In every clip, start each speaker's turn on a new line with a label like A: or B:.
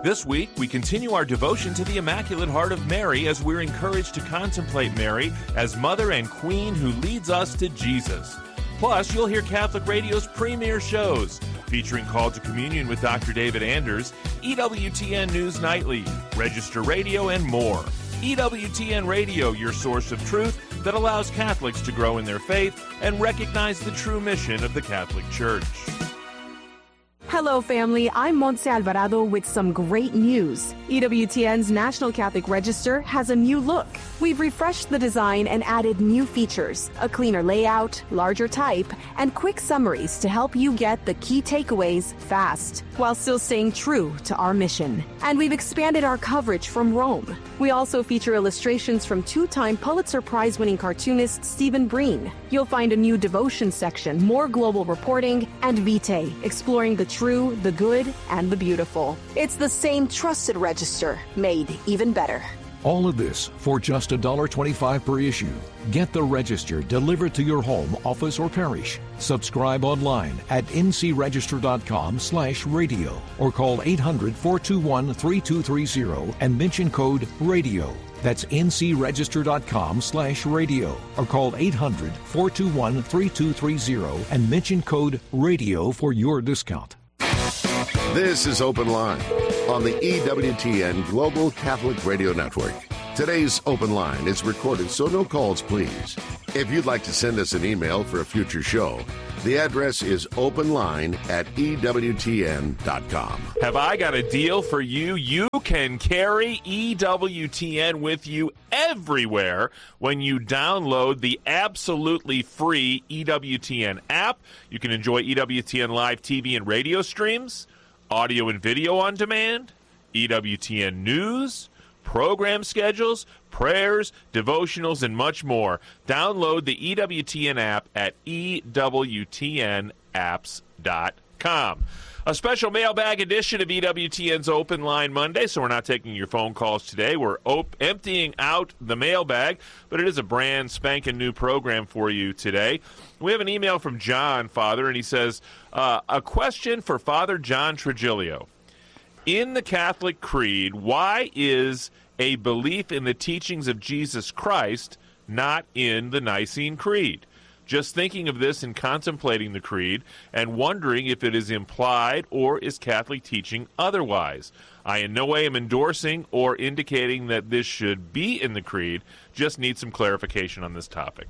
A: This week, we continue our devotion to the Immaculate Heart of Mary as we're encouraged to contemplate Mary as Mother and Queen who leads us to Jesus. Plus, you'll hear Catholic Radio's premier shows, featuring Call to Communion with Dr. David Anders, EWTN News Nightly, Register Radio, and more. EWTN Radio, your source of truth that allows Catholics to grow in their faith and recognize the true mission of the Catholic Church.
B: Hello, family. I'm Montse Alvarado with some great news. EWTN's National Catholic Register has a new look. We've refreshed the design and added new features, a cleaner layout, larger type, and quick summaries to help you get the key takeaways fast, while still staying true to our mission. And we've expanded our coverage from Rome. We also feature illustrations from two-time Pulitzer Prize-winning cartoonist Stephen Breen. You'll find a new devotion section, more global reporting, and Vitae, exploring the true, the good, and the beautiful. It's the same trusted register, made even better.
C: All of this for just $1.25 per issue. Get the Register delivered to your home, office, or parish. Subscribe online at ncregister.com/radio or call 800-421-3230 and mention code RADIO. That's ncregister.com/radio or call 800-421-3230 and mention code RADIO for your discount.
D: This is Open Line on the EWTN Global Catholic Radio Network. Today's Open Line is recorded, so no calls, please. If you'd like to send us an email for a future show, the address is openline@ewtn.com.
A: Have I got a deal for you? You can carry EWTN with you everywhere when you download the absolutely free EWTN app. You can enjoy EWTN live TV and radio streams, audio and video on demand, EWTN news, program schedules, prayers, devotionals, and much more. Download the EWTN app at ewtnapps.com. A special mailbag edition of EWTN's Open Line Monday, so we're not taking your phone calls today. We're emptying out the mailbag, but it is a brand spanking new program for you today. We have an email from John, Father, and he says, a question for Father John Trigilio. In the Catholic Creed, why is a belief in the teachings of Jesus Christ not in the Nicene Creed? Just thinking of this and contemplating the Creed and wondering if it is implied or is Catholic teaching otherwise. I in no way am endorsing or indicating that this should be in the Creed, just need some clarification on this topic.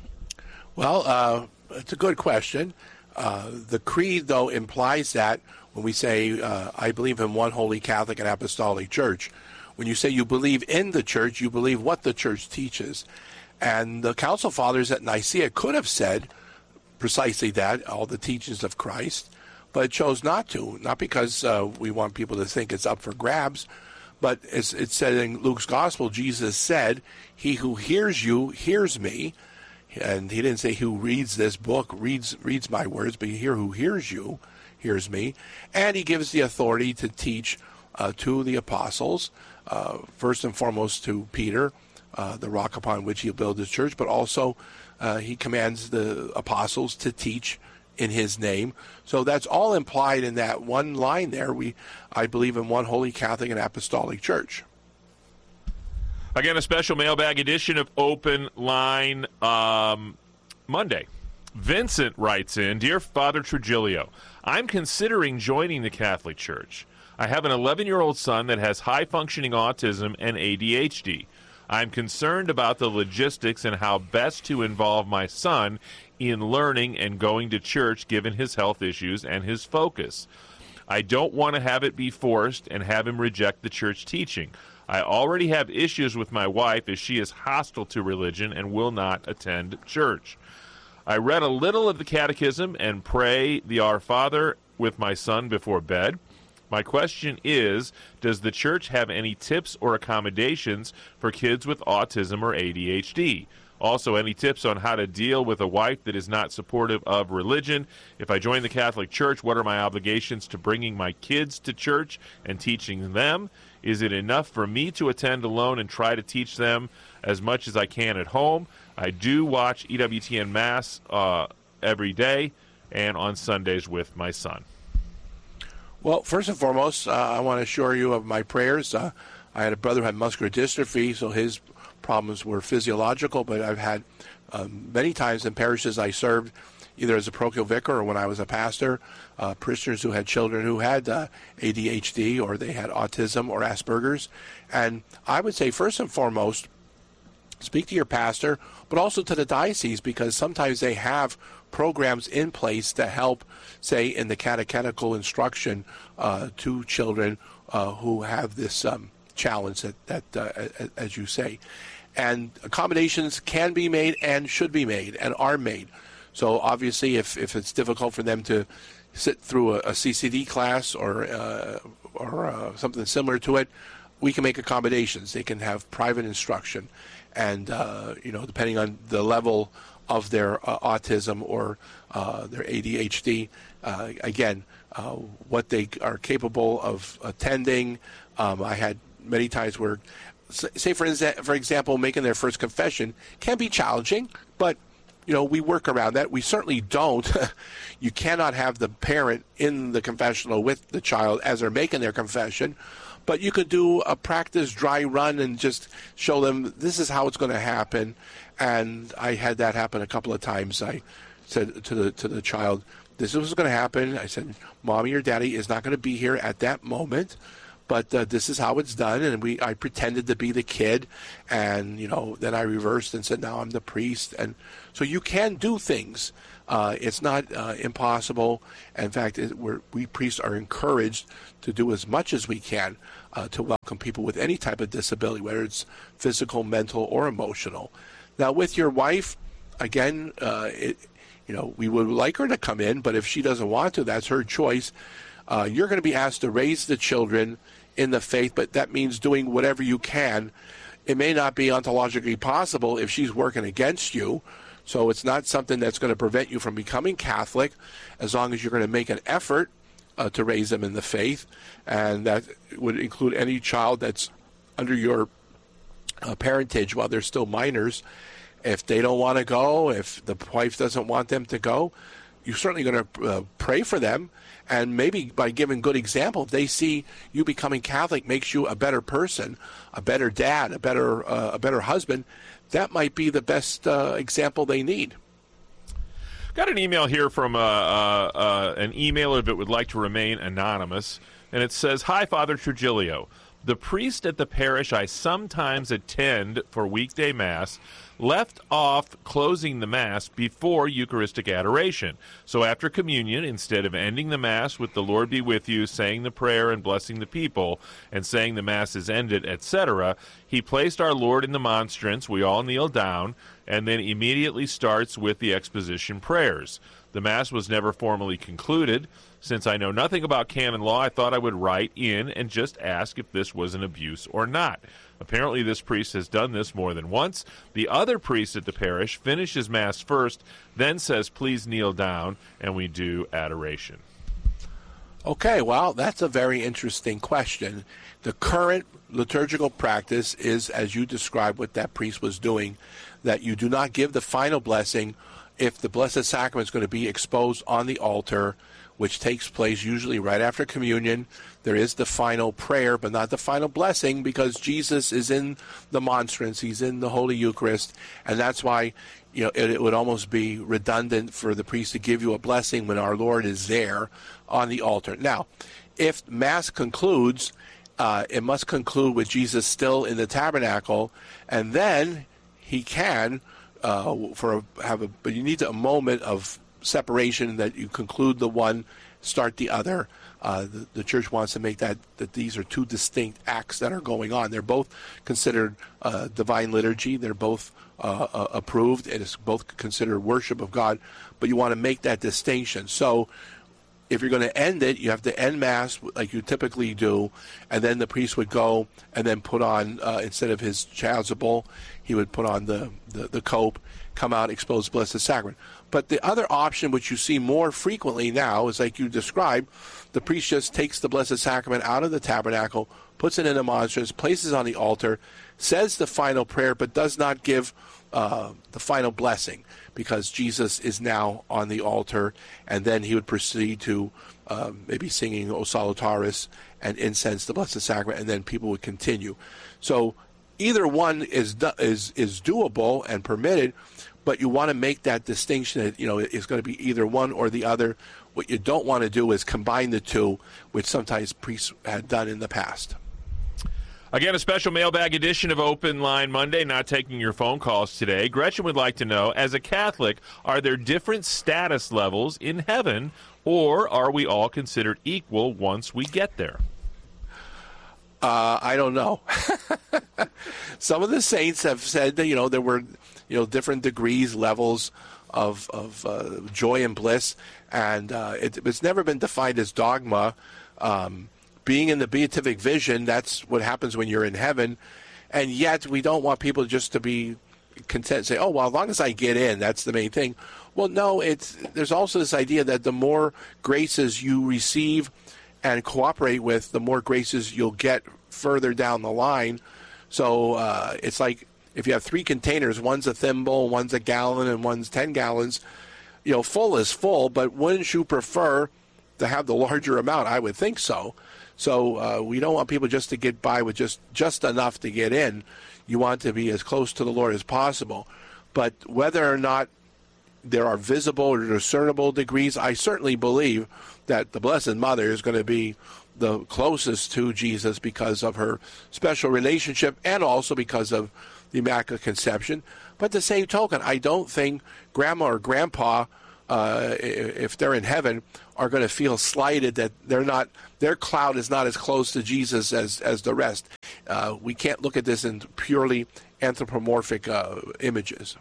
E: Well, it's a good question. The Creed, though, implies that when we say, I believe in one holy Catholic and Apostolic Church, when you say you believe in the Church, you believe what the Church teaches. And the Council Fathers at Nicaea could have said precisely that, all the teachings of Christ, but chose not to. Not because we want people to think it's up for grabs, but as it said in Luke's Gospel, Jesus said, "He who hears you hears me." And he didn't say who reads this book reads my words, but here who hears you hears me. And he gives the authority to teach to the apostles, first and foremost to Peter, the rock upon which he'll build his church, but also he commands the apostles to teach in his name. So that's all implied in that one line there. I believe in one holy Catholic and Apostolic Church.
A: Again, a special mailbag edition of Open Line Monday. Vincent writes in, Dear Father Trigilio, I'm considering joining the Catholic Church. I have an 11-year-old son that has high-functioning autism and ADHD. I'm concerned about the logistics and how best to involve my son in learning and going to church given his health issues and his focus. I don't want to have it be forced and have him reject the church teaching. I already have issues with my wife as she is hostile to religion and will not attend church. I read a little of the Catechism and pray the Our Father with my son before bed. My question is, does the church have any tips or accommodations for kids with autism or ADHD? Also, any tips on how to deal with a wife that is not supportive of religion? If I join the Catholic Church, what are my obligations to bringing my kids to church and teaching them? Is it enough for me to attend alone and try to teach them as much as I can at home? I do watch EWTN Mass every day and on Sundays with my son.
E: Well, first and foremost, I want to assure you of my prayers. I had a brother who had muscular dystrophy, so his problems were physiological, but I've had many times in parishes I served, either as a parochial vicar or when I was a pastor, parishioners who had children who had ADHD or they had autism or Asperger's. And I would say, first and foremost, speak to your pastor, but also to the diocese, because sometimes they have programs in place to help, say, in the catechetical instruction to children who have this challenge that as you say. And accommodations can be made and should be made and are made. So obviously, if it's difficult for them to sit through a CCD class or something similar to it, we can make accommodations. They can have private instruction, and depending on the level of their autism or their ADHD, what they are capable of attending. I had many times where, say for example, making their first confession can be challenging, but we work around that. We certainly don't. You cannot have the parent in the confessional with the child as they're making their confession, but you could do a practice dry run and just show them this is how it's going to happen. And I had that happen a couple of times. I said to the child, this is what's going to happen. I said, Mommy or Daddy is not going to be here at that moment, but this is how it's done. And I pretended to be the kid, and then I reversed and said, now I'm the priest. And so you can do things. It's not impossible. In fact, we priests are encouraged to do as much as we can to welcome people with any type of disability, whether it's physical, mental, or emotional. Now, with your wife, again, we would like her to come in, but if she doesn't want to, that's her choice. You're going to be asked to raise the children in the faith, but that means doing whatever you can. It may not be ontologically possible if she's working against you, so it's not something that's going to prevent you from becoming Catholic, as long as you're going to make an effort to raise them in the faith, and that would include any child that's under your parentage while they're still minors. If they don't want to go, if the wife doesn't want them to go, you're certainly going to pray for them. And maybe by giving good example, if they see you becoming Catholic makes you a better person, a better dad, a better husband, that might be the best example they need.
A: Got an email here from an emailer that would like to remain anonymous, and it says, Hi, Father Trujillo. The priest at the parish I sometimes attend for weekday Mass left off closing the Mass before Eucharistic adoration. So after communion, instead of ending the Mass with the Lord be with you, saying the prayer and blessing the people, and saying the Mass is ended, etc., he placed our Lord in the monstrance, we all kneel down, and then immediately starts with the exposition prayers. The Mass was never formally concluded. Since I know nothing about canon law, I thought I would write in and just ask if this was an abuse or not. Apparently, this priest has done this more than once. The other priest at the parish finishes Mass first, then says, please kneel down, and we do adoration.
E: Okay, well, that's a very interesting question. The current liturgical practice is, as you described what that priest was doing, that you do not give the final blessing if the Blessed Sacrament is going to be exposed on the altar, which takes place usually right after communion. There is the final prayer, but not the final blessing, because Jesus is in the monstrance. He's in the Holy Eucharist, and that's why it would almost be redundant for the priest to give you a blessing when our Lord is there on the altar. Now, if Mass concludes, it must conclude with Jesus still in the tabernacle, and then he can but you need a moment of separation, that you conclude the one, start the other. The Church wants to make that these are two distinct acts that are going on. They're both considered divine liturgy. They're both approved, and it's both considered worship of God, but you want to make that distinction. So if you're going to end it, you have to end Mass like you typically do, and then the priest would go and then put on, instead of his chasuble, he would put on the cope, come out, expose the Blessed Sacrament. But the other option, which you see more frequently now, is like you described, the priest just takes the Blessed Sacrament out of the tabernacle, puts it in a monstrance, places it on the altar, says the final prayer, but does not give the final blessing, because Jesus is now on the altar, and then he would proceed to maybe singing O Salutaris and incense, the Blessed Sacrament, and then people would continue. So either one is doable and permitted, but you want to make that distinction that, it's going to be either one or the other. What you don't want to do is combine the two, which sometimes priests had done in the past.
A: Again, a special mailbag edition of Open Line Monday, not taking your phone calls today. Gretchen would like to know, as a Catholic, are there different status levels in heaven, or are we all considered equal once we get there?
E: I don't know. Some of the saints have said that, there were, different degrees, levels of joy and bliss, and it's never been defined as dogma. Being in the beatific vision, that's what happens when you're in heaven, and yet we don't want people just to be content and say, oh, well, as long as I get in, that's the main thing. Well, no, there's also this idea that the more graces you receive and cooperate with, the more graces you'll get further down the line. So it's like if you have 3 containers, one's a thimble, one's a gallon, and one's 10 gallons, full is full, but wouldn't you prefer to have the larger amount? I would think so. So we don't want people just to get by with just enough to get in. You want to be as close to the Lord as possible. But whether or not there are visible or discernible degrees, I certainly believe that the Blessed Mother is going to be the closest to Jesus because of her special relationship and also because of the Immaculate Conception. But at the same token, I don't think Grandma or Grandpa, if they're in heaven, are going to feel slighted that their cloud is not as close to Jesus as the rest. We can't look at this in purely anthropomorphic images.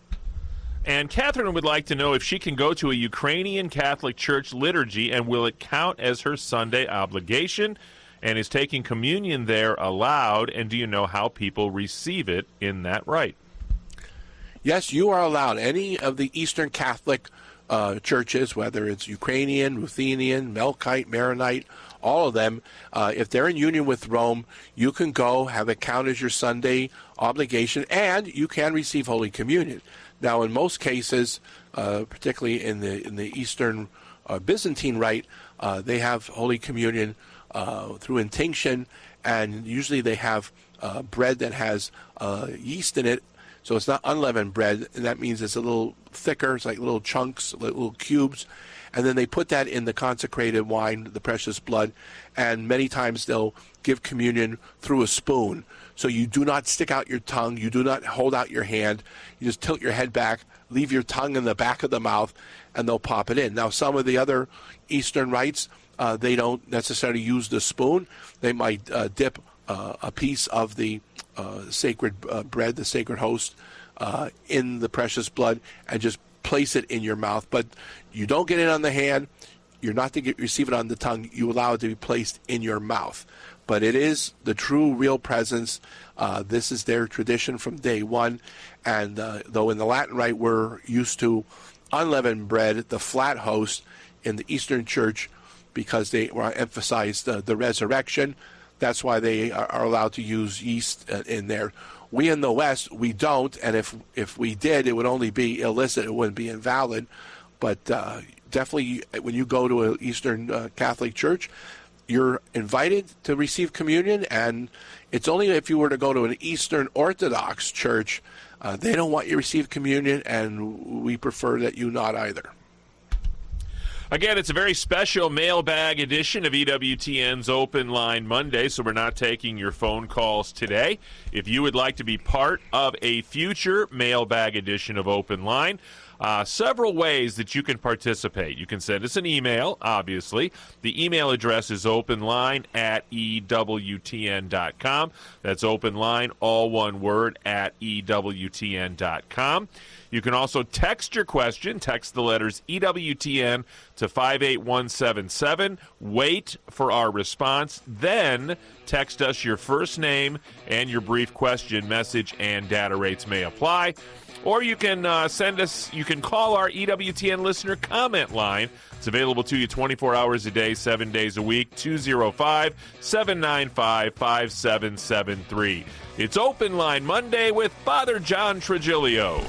A: And Catherine would like to know if she can go to a Ukrainian Catholic Church liturgy, and will it count as her Sunday obligation? And is taking communion there allowed? And do you know how people receive it in that rite?
E: Yes, you are allowed. Any of the Eastern Catholic churches, whether it's Ukrainian, Ruthenian, Melkite, Maronite, all of them, if they're in union with Rome, you can go, have it count as your Sunday obligation, and you can receive Holy Communion. Now, in most cases, particularly in the Eastern Byzantine Rite, they have Holy Communion through intinction, and usually they have bread that has yeast in it, so it's not unleavened bread, and that means it's a little thicker. It's like little chunks, little cubes, and then they put that in the consecrated wine, the precious blood, and many times they'll give communion through a spoon. So you do not stick out your tongue. You do not hold out your hand. You just tilt your head back, leave your tongue in the back of the mouth, and they'll pop it in. Now, some of the other Eastern rites, they don't necessarily use the spoon. They might dip a piece of the sacred bread, the sacred host, in the precious blood and just place it in your mouth. But you don't get it on the hand. You're not to receive it on the tongue. You allow it to be placed in your mouth. But it is the true, real presence. This is their tradition from day one. And though in the Latin Rite we're used to unleavened bread, the flat host in the Eastern Church, because they emphasize the resurrection, that's why they are allowed to use yeast in there. We in the West, we don't, and if we did, it would only be illicit. It wouldn't be invalid. But definitely, when you go to an Eastern Catholic Church, you're invited to receive communion, and it's only if you were to go to an Eastern Orthodox church, they don't want you to receive communion, and we prefer that you not either.
A: Again, it's a very special mailbag edition of EWTN's Open Line Monday, so we're not taking your phone calls today. If you would like to be part of a future mailbag edition of Open Line, several ways that you can participate. You can send us an email, obviously. The email address is openline@EWTN.com. That's openline, all one word, @EWTN.com. You can also text your question. Text the letters EWTN to 58177. Wait for our response. Then text us your first name and your brief question. Message and data rates may apply. Or you can you can call our EWTN listener comment line. It's available to you 24 hours a day, 7 days a week, 205-795-5773. It's Open Line Monday with Father John Trigilio.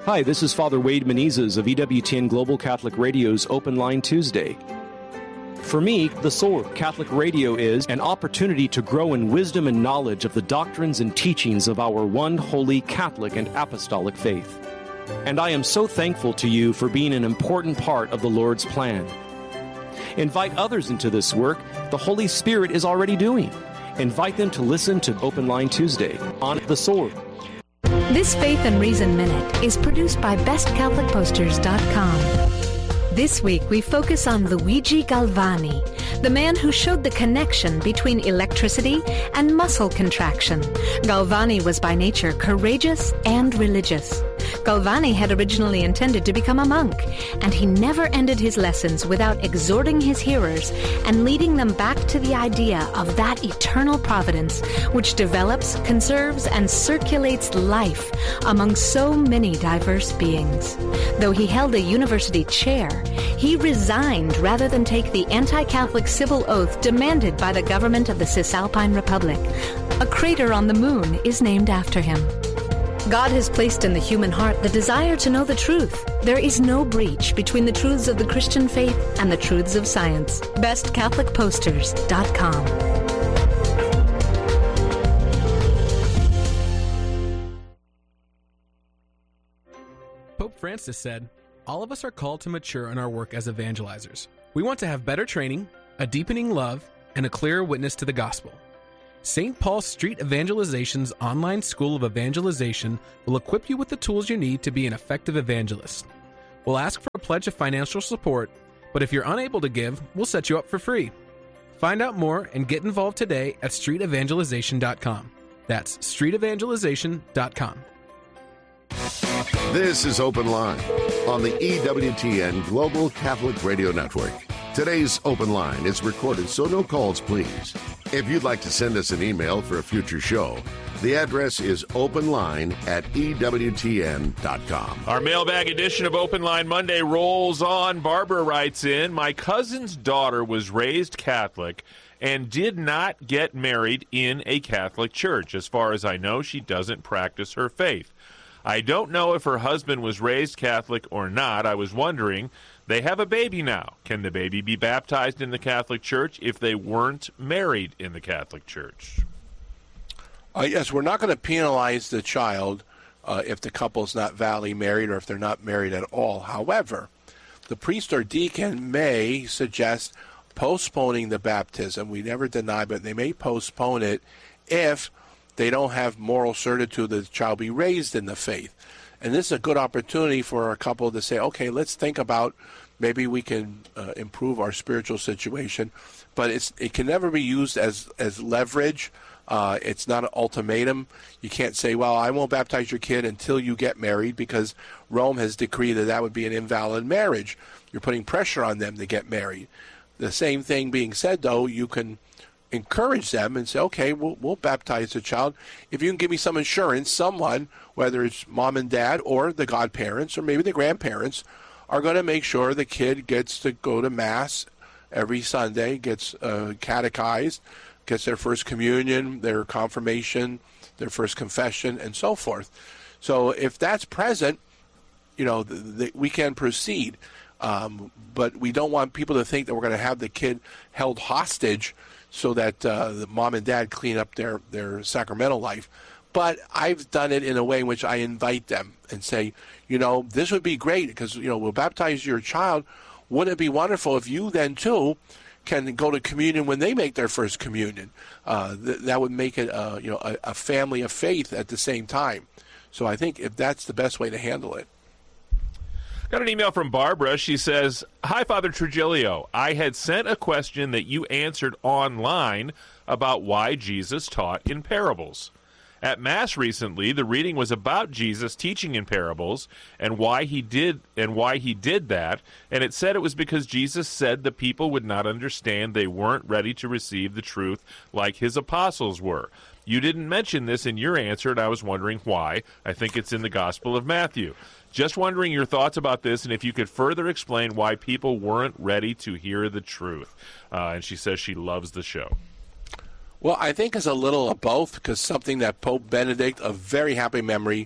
F: Hi, this is Father Wade Menezes of EWTN Global Catholic Radio's Open Line Tuesday. For me, the soul of Catholic Radio is an opportunity to grow in wisdom and knowledge of the doctrines and teachings of our one holy Catholic and apostolic faith. And I am so thankful to you for being an important part of the Lord's plan. Invite others into this work the Holy Spirit is already doing. Invite them to listen to Open Line Tuesday on The Sword.
G: This Faith and Reason Minute is produced by BestCatholicPosters.com. This week we focus on Luigi Galvani, the man who showed the connection between electricity and muscle contraction. Galvani was by nature courageous and religious. Galvani had originally intended to become a monk, and he never ended his lessons without exhorting his hearers and leading them back to the idea of that eternal providence which develops, conserves, and circulates life among so many diverse beings. Though he held a university chair, he resigned rather than take the anti-Catholic civil oath demanded by the government of the Cisalpine Republic. A crater on the moon is named after him. God has placed in the human heart the desire to know the truth. There is no breach between the truths of the Christian faith and the truths of science. BestCatholicPosters.com.
H: Pope Francis said, "All of us are called to mature in our work as evangelizers. We want to have better training, a deepening love, and a clearer witness to the gospel. St. Paul Street Evangelization's online school of evangelization will equip you with the tools you need to be an effective evangelist. We'll ask for a pledge of financial support, but if you're unable to give, we'll set you up for free. Find out more and get involved today at streetevangelization.com. That's streetevangelization.com.
D: This is Open Line on the EWTN Global Catholic Radio Network. Today's Open Line is recorded, so no calls, please. If you'd like to send us an email for a future show, the address is openline@ewtn.com.
A: Our mailbag edition of Open Line Monday rolls on. Barbara writes in, "My cousin's daughter was raised Catholic and did not get married in a Catholic church. As far as I know, she doesn't practice her faith. I don't know if her husband was raised Catholic or not. I was wondering, they have a baby now. Can the baby be baptized in the Catholic Church if they weren't married in the Catholic Church?"
E: Yes, we're not going to penalize the child if the couple's not validly married or if they're not married at all. However, the priest or deacon may suggest postponing the baptism. We never deny, but they may postpone it if they don't have moral certitude that the child be raised in the faith. And this is a good opportunity for a couple to say, okay, let's think about maybe we can improve our spiritual situation. But it can never be used as leverage. It's not an ultimatum. You can't say, well, I won't baptize your kid until you get married, because Rome has decreed that that would be an invalid marriage. You're putting pressure on them to get married. The same thing being said, though, you can encourage them and say, okay, we'll baptize the child if you can give me some assurance someone, whether it's mom and dad or the godparents or maybe the grandparents, are going to make sure the kid gets to go to Mass every Sunday, gets catechized, gets their first communion, their confirmation, their first confession, and so forth. So if that's present, we can proceed. But we don't want people to think that we're going to have the kid held hostage so that the mom and dad clean up their sacramental life. But I've done it in a way in which I invite them and say, this would be great because, we'll baptize your child. Wouldn't it be wonderful if you then, too, can go to communion when they make their first communion? That would make it, a family of faith at the same time. So I think if that's the best way to handle it.
A: Got an email from Barbara. She says, "Hi, Father Trujillo. I had sent a question that you answered online about why Jesus taught in parables. At Mass recently, the reading was about Jesus teaching in parables and why he did that, and it said it was because Jesus said the people would not understand. They weren't ready to receive the truth like his apostles were. You didn't mention this in your answer, and I was wondering why. I think it's in the Gospel of Matthew. Just wondering your thoughts about this, and if you could further explain why people weren't ready to hear the truth." And she says she loves the show.
E: Well, I think it's a little of both, because something that Pope Benedict, of very happy memory,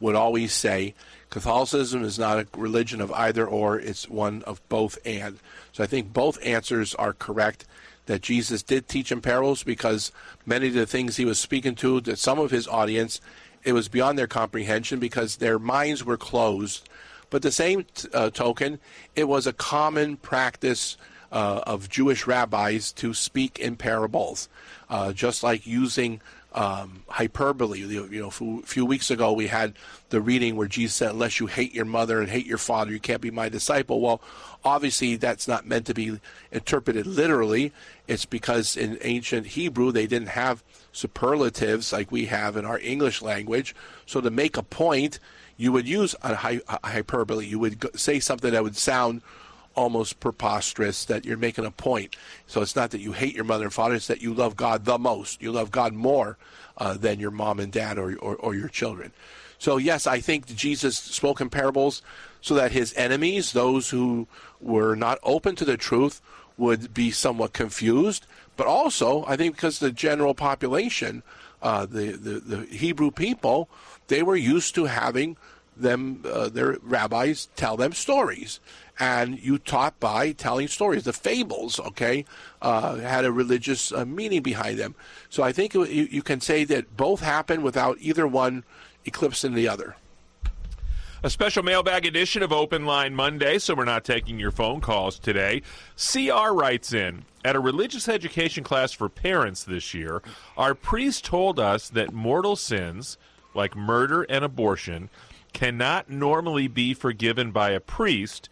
E: would always say Catholicism is not a religion of either or, it's one of both and. So I think both answers are correct, that Jesus did teach in parables because many of the things he was speaking to some of his audience, it was beyond their comprehension because their minds were closed. But the same token, it was a common practice of Jewish rabbis to speak in parables, just like using hyperbole. A few weeks ago we had the reading where Jesus said, unless you hate your mother and hate your father, you can't be my disciple. Well, obviously that's not meant to be interpreted literally. It's because in ancient Hebrew they didn't have superlatives like we have in our English language. So to make a point, you would use a hyperbole. You would say something that would sound almost preposterous, that you're making a point. So it's not that you hate your mother and father, it's that you love God the most. You love God more than your mom and dad or your children. So yes, I think Jesus spoke in parables so that his enemies, those who were not open to the truth, would be somewhat confused. But also, I think because the general population, the Hebrew people, they were used to having them, their rabbis tell them stories. And you taught by telling stories. The fables, had a religious meaning behind them. So I think you can say that both happen without either one eclipsing the other.
A: A special mailbag edition of Open Line Monday, so we're not taking your phone calls today. CR writes in, at a religious education class for parents this year, our priest told us that mortal sins, like murder and abortion, cannot normally be forgiven by a priest